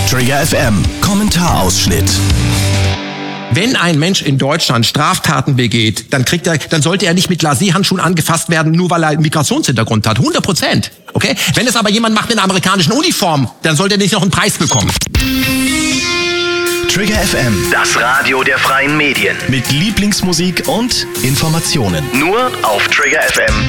Trigger FM Kommentarausschnitt. Wenn ein Mensch in Deutschland Straftaten begeht, dann sollte er nicht mit Glacé-Handschuhen angefasst werden, nur weil er einen Migrationshintergrund hat. 100%. Okay? Wenn es aber jemand macht mit einer amerikanischen Uniform, dann sollte er nicht noch einen Preis bekommen. Trigger FM, Das Radio der freien Medien. mit Lieblingsmusik und Informationen. Nur auf triggerfm.de.